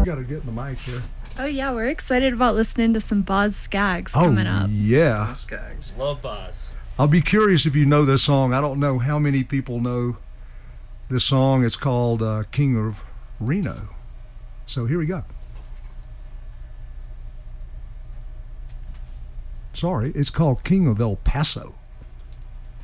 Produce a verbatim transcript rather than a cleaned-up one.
got to get in the mic here. Oh, yeah, we're excited about listening to some Boz Scaggs oh, coming up. yeah. Skaggs. Love Boz. I'll be curious if you know this song. I don't know how many people know this song. It's called uh, King of Reno. So here we go. Sorry, it's called King of El Paso.